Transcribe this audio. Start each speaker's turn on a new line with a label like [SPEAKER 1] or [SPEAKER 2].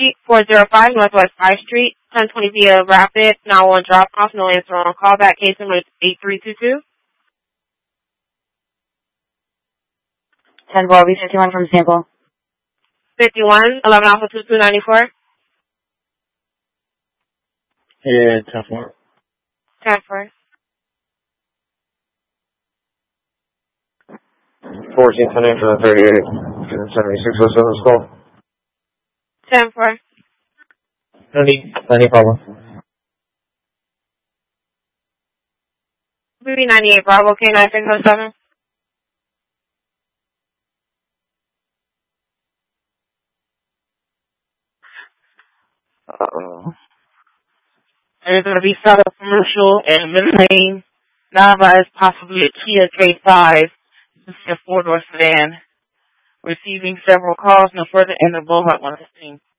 [SPEAKER 1] 405 Northwest 5th Street, 1020 via Rapid, now on drop-off, no answer on callback, case number 8322.
[SPEAKER 2] 10-12, B51 from sample.
[SPEAKER 1] 51, 11 Alpha 2294.
[SPEAKER 3] Yeah, 10-4.
[SPEAKER 1] 10-4.
[SPEAKER 4] 1410 for the 38, 7607 call.
[SPEAKER 1] 10-4.
[SPEAKER 4] Any problem.
[SPEAKER 1] BB98 Bravo, K9607.
[SPEAKER 3] There's going to be South Commercial and mid-lane. Nava is possibly a Kia K5. This is a four-door sedan. Receiving several calls, no further, and the Bullhut 115.